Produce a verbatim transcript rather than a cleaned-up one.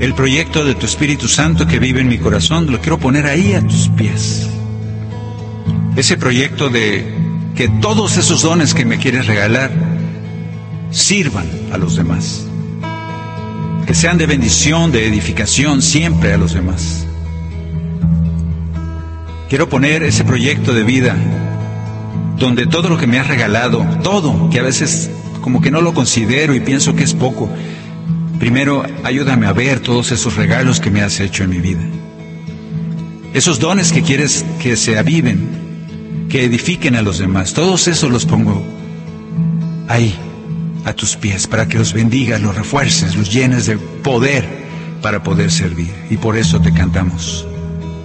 El proyecto de tu Espíritu Santo que vive en mi corazón, lo quiero poner ahí a tus pies. Ese proyecto de que todos esos dones que me quieres regalar sirvan a los demás. Que sean de bendición, de edificación siempre a los demás. Quiero poner ese proyecto de vida donde todo lo que me has regalado, todo, que a veces como que no lo considero y pienso que es poco, primero ayúdame a ver todos esos regalos que me has hecho en mi vida. Esos dones que quieres que se aviven, que edifiquen a los demás, todos esos los pongo ahí, a tus pies, para que los bendigas, los refuerces, los llenes de poder para poder servir. Y por eso te cantamos.